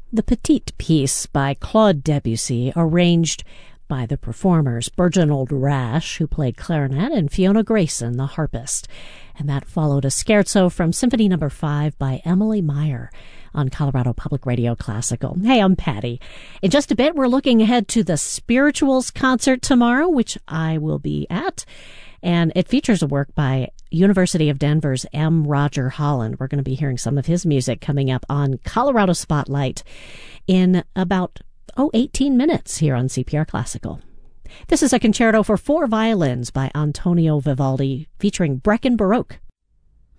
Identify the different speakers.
Speaker 1: The Petite piece by Claude Debussy, arranged by the performers Bergenold Rash, who played clarinet, and Fiona Grayson, the harpist. And that followed a scherzo from Symphony No. 5 by Emily Meyer on Colorado Public Radio Classical. Hey, I'm Patty. In just a bit, we're looking ahead to the Spirituals concert tomorrow, which I will be at. And it features a work by University of Denver's M. Roger Holland. We're going to be hearing some of his music coming up on Colorado Spotlight in about 18 minutes here on CPR Classical. This is a concerto for 4 violins by Antonio Vivaldi featuring Brecken Baroque.